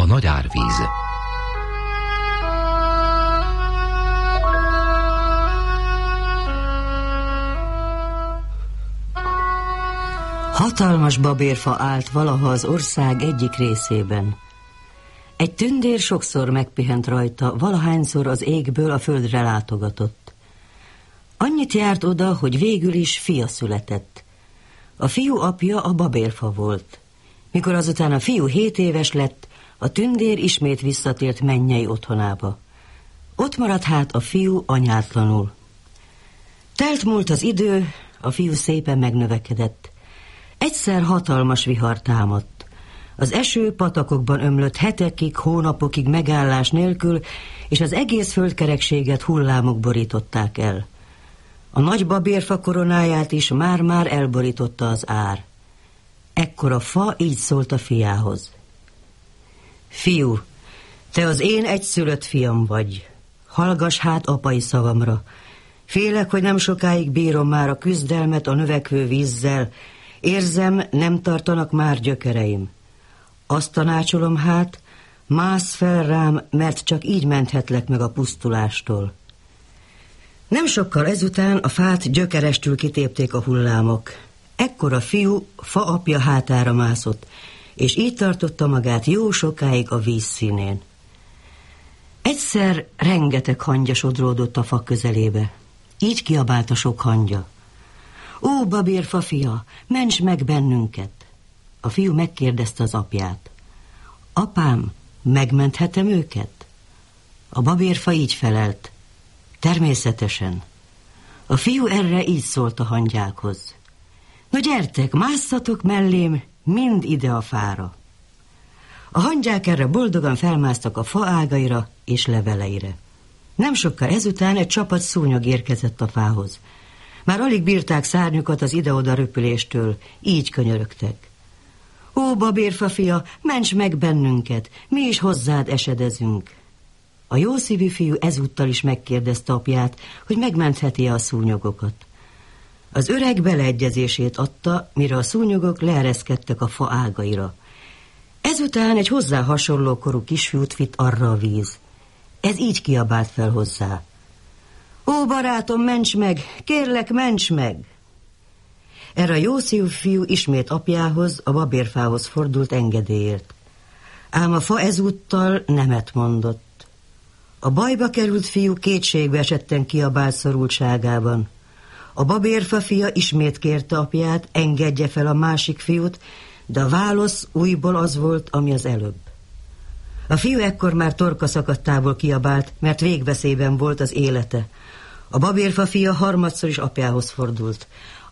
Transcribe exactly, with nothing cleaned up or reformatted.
nagy árvíz. Hatalmas babérfa állt valaha az ország egyik részében. Egy tündér sokszor megpihent rajta, valahányszor az égből a földre látogatott. Annyit járt oda, hogy végül is fia született. A fiú apja a babérfa volt. Mikor azután a fiú hét éves lett, a tündér ismét visszatért mennyei otthonába. Ott maradt hát a fiú anyátlanul. Telt múlt az idő, a fiú szépen megnövekedett. Egyszer hatalmas vihar támadt. Az eső patakokban ömlött hetekig, hónapokig megállás nélkül, és az egész földkerekséget hullámok borították el. A nagy babérfa koronáját is már-már elborította az ár. Ekkor a fa így szólt a fiához. Fiú, te az én egyszülött fiam vagy. Hallgass hát apai szavamra. Félek, hogy nem sokáig bírom már a küzdelmet a növekvő vízzel. Érzem, nem tartanak már gyökereim. Azt tanácsolom hát, mász fel rám, mert csak így menthetlek meg a pusztulástól. Nem sokkal ezután a fát gyökerestül kitépték a hullámok. Ekkor a fiú fa apja hátára mászott, és így tartotta magát jó sokáig a víz színén. Egyszer rengeteg hangya sodródott a fa közelébe. Így kiabált a sok hangya. Ó, babérfa fia, ments meg bennünket! A fiú megkérdezte az apját. Apám, megmenthetem őket? A babérfa így felelt. Természetesen. A fiú erre így szólt a hangyákhoz. Na gyertek, másszatok mellém, mind ide a fára. A hangyák erre boldogan felmásztak a fa ágaira és leveleire. Nem sokkal ezután egy csapat szúnyog érkezett a fához. Már alig bírták szárnyukat az ide-oda röpüléstől, így könyörögtek. Ó, babérfa fia, ments meg bennünket, mi is hozzád esedezünk. A jószívű fiú ezúttal is megkérdezte apját, hogy megmentheti-e a szúnyogokat. Az öreg beleegyezését adta, mire a szúnyogok leereszkedtek a fa ágaira. Ezután egy hozzá hasonló korú kisfiút vitt arra a víz. Ez így kiabált fel hozzá. Ó, barátom, ments meg, kérlek, ments meg! Erre a jószívű fiú ismét apjához, a babérfához fordult engedélyért. Ám a fa ezúttal nemet mondott. A bajba került fiú kétségbe esetten kiabált szorultságában. A babérfa fia ismét kérte apját, engedje fel a másik fiút, de a válasz újból az volt, ami az előbb. A fiú ekkor már torka szakadtából kiabált, mert végveszélyben volt az élete. A babérfa fia harmadszor is apjához fordult.